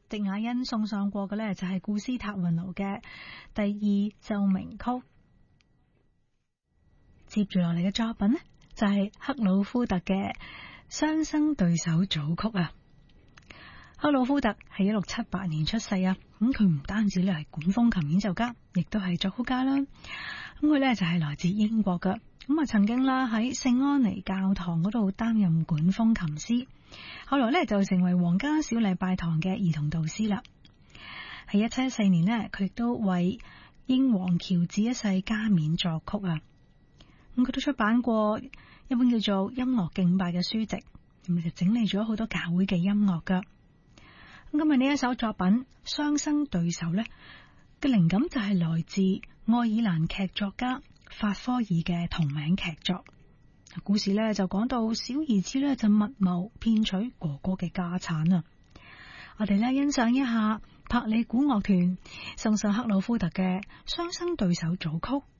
狄雅欣送上過嘅呢，就係古斯塔雲奴嘅第二奏鳴曲。接住落嚟嘅作品呢，就係克魯夫特嘅雙生對手組曲啊。克魯夫特係1678年出世啊，咁佢唔單止咧係管風琴演奏家，亦都係作曲家啦。咁佢咧就係來自英國噶，咁啊曾經啦喺聖安妮教堂嗰度擔任管風琴師，後來咧就成為皇家小禮拜堂嘅兒童導師啦。喺1714年呢，佢亦都為英皇喬治一世加冕作曲啊。咁佢都出版過一本叫做《音樂敬拜》嘅書籍，咁就整理咗好多教會嘅音樂噶。咁今日呢一首作品《雙生對手》呢嘅靈感就係來自愛爾蘭劇作家法科爾嘅同名劇作。故事呢就講到小兒子呢就密謀騙取哥哥嘅家產啊！我哋呢欣賞一下柏里古樂團送上克魯夫特嘅雙生對手組曲。